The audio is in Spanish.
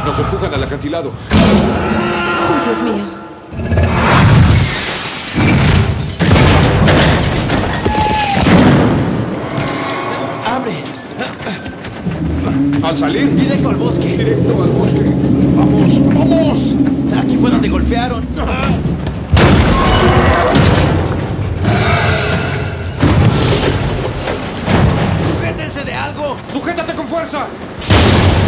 Nos empujan al acantilado. Oh, Dios mío. ¡Abre! Al salir, ¡Directo al bosque! directo al bosque. ¡Vamos! ¡Vamos! Aquí fue donde golpearon.